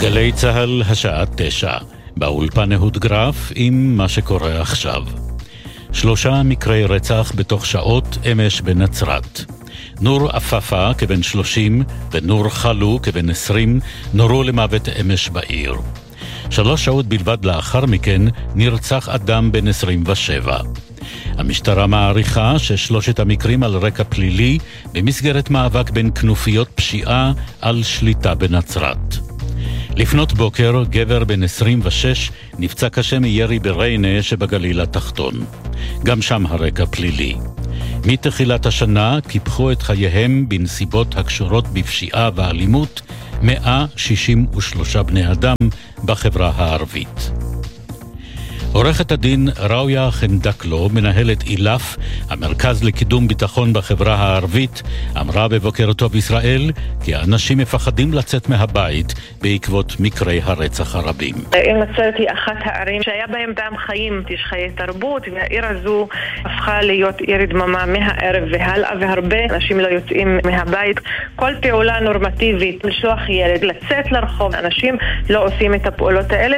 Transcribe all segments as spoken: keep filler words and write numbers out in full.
גלי צהל, השעה תשע. באולפן אהוד גרף עם מה שקורה עכשיו. שלושה מקרי רצח בתוך שעות אמש בנצרת. נור אפפה כבן שלושים ונור חלו כבן עשרים נורו למוות אמש בעיר. שלוש שעות בלבד לאחר מכן נרצח אדם בן עשרים ושבע. המשטרה מעריכה ששלושת המקרים על רקע פלילי במסגרת מאבק בין כנופיות פשיעה על שליטה בנצרת. לפנות בוקר גבר בן עשרים ושש נפצע קשה מירי בריינה שבגליל התחתון. גם שם הרקע פלילי. מתחילת השנה קיפחו את חייהם בנסיבות הקשורות בפשיעה ואלימות מאה שישים ושלושה בני אדם בחברה הערבית. עורכת הדין ראויה חנדקלו, מנהלת אילף, המרכז לקידום ביטחון בחברה הערבית, אמרה בבוקר טוב ישראל כי האנשים מפחדים לצאת מהבית בעקבות מקרי הרצח הרבים. נצרת היא אחת הערים שהיה בהם טעם חיים, יש חיי תרבות, והעיר הזו הפכה להיות עיר דממה מהערב והלאה, והרבה אנשים לא יוצאים מהבית. כל פעולה נורמטיבית, לשלוח ילד, לצאת לרחוב, אנשים לא עושים את הפעולות האלה.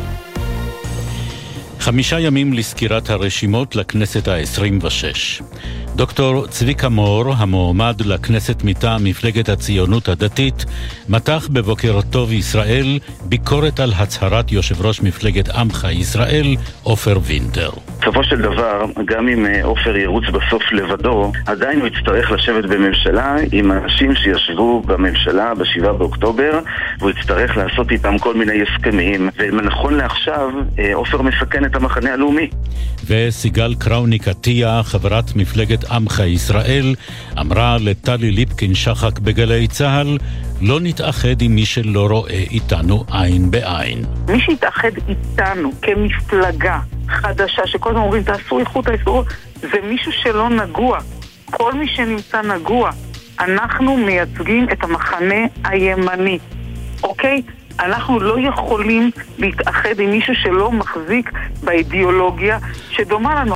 חמישה ימים לסקירת הרשימות לכנסת ה-עשרים ושש. דוקטור צביקה מור, המועמד לכנסת מטעם מפלגת הציונות הדתית, מתח בבוקר טוב ישראל ביקורת על הצהרת יושב ראש מפלגת עמך ישראל, עופר וינטר. בסופו של דבר, גם אם עופר ירוץ בסוף לבדו, עדיין הוא יצטרך לשבת בממשלה עם אנשים שישבו בממשלה בשבעה באוקטובר, והוא יצטרך לעשות איתם כל מיני הסכמים, ונכון לעכשיו, עופר מסכן את המחנה הלאומי. וסיגל קראוניק עטיה, חברת מפלגת עמך ישראל, אמרה לטלי ליפקין שחק בגלי צהל, לא נתאחד עם מי שלא רואה איתנו עין בעין. מי שיתאחד איתנו כמפלגה חדשה, שכל הזמן אומרים תעשו איכות האיסור, זה מישהו שלא נגוע. כל מי שנמצא נגוע. אנחנו מייצגים את המחנה הימני. אוקיי? אנחנו לא יכולים להתאחד עם מישהו שלא מחזיק באידיאולוגיה שדומה לנו.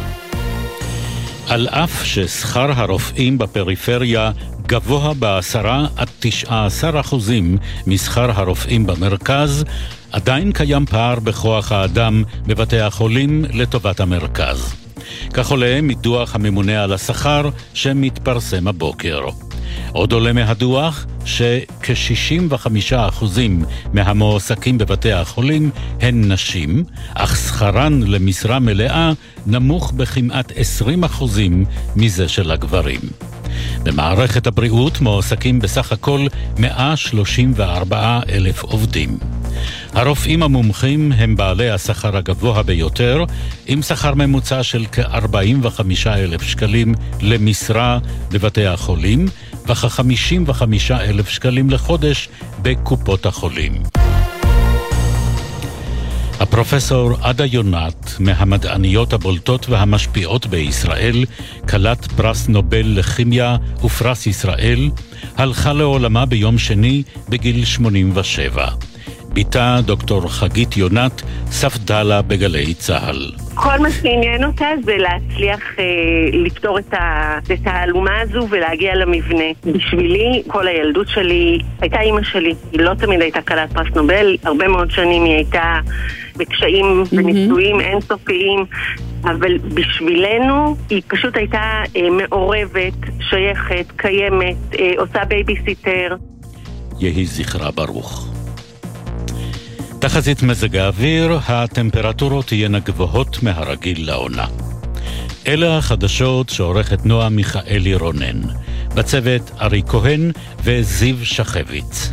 על אף ששכר הרופאים בפריפריה גבוה בעשרה עד תשעה עשר אחוזים משכר הרופאים במרכז, עדיין קיים פער בכוח האדם בבתי החולים לטובת המרכז. כך עולה מדוח הממונה על השכר שמתפרסם הבוקר. עוד עולה מהדוח שכ-שישים וחמישה אחוזים מהמועסקים בבתי החולים הן נשים, אך שכרן למשרה מלאה נמוך בכמעט עשרים אחוזים מזה של הגברים. במערכת הבריאות מועסקים בסך הכל מאה שלושים וארבעה אלף עובדים. הרופאים המומחים הם בעלי השכר הגבוה ביותר, עם שכר ממוצע של כ-ארבעים וחמישה אלף שקלים למשרה בבתי החולים, וכ-חמישים וחמישה אלף שקלים לחודש בקופות החולים. הפרופסור עדה יונת, מהמדעניות הבולטות והמשפיעות בישראל, כלת פרס נובל לכימיה ופרס ישראל, הלכה לעולמה ביום שני בגיל שמונים ושבע. ביתה דוקטור חגית יונת ספדלה בגלי צהל. כל מה שעניין אותה זה להצליח אה, לפתור את, ה, את האלומה הזו ולהגיע למבנה. בשבילי, כל הילדות שלי הייתה אימא שלי. היא לא תמיד הייתה כלת פרס נובל, הרבה מאוד שנים היא הייתה בקשיים mm-hmm. וניסויים אינסופיים, אבל בשבילנו היא פשוט הייתה אה, מעורבת, שייכת, קיימת, אה, עושה בייביסיטר. יהי זכרה ברוך. תחזית מזג האוויר, הטמפרטורות תהיינה גבוהות מהרגיל לעונה. אלה החדשות שעורכת נועה מיכאלי רונן. בצוות ארי כהן וזיו שחביץ.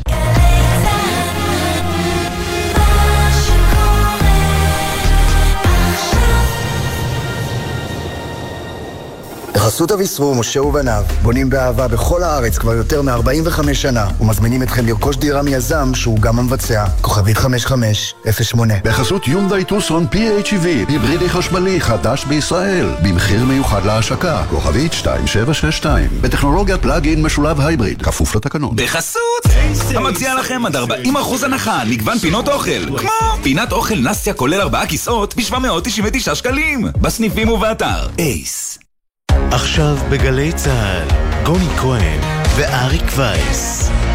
בחסות אביסרו, משה ובניו, בונים באהבה בכל הארץ כבר יותר מ-ארבעים וחמש שנה, ומזמינים אתכם לרכוש דירה מיזם שהוא גם המבצע. כוכבית חמש חמש אפס שמונה. בחסות יונדאי טוסון פי אייץ' איי וי, היברידי חשמלי חדש בישראל, במחיר מיוחד להשקה. כוכבית שתיים שבע שש שתיים, בטכנולוגיית פלאג-אין משולב הייבריד, כפוף לתקנון. בחסות המציע לכם עד ארבעים אחוז הנחה, מגוון פינות אוכל, כמו פינת אוכל נסיה כולל ארבעה כיסאות ב-שבע מאות תשעים ותשעה שקלים, בסניפים ובאתר אייס. עכשיו בגלי צהל, גוני כהן ואריק וייס.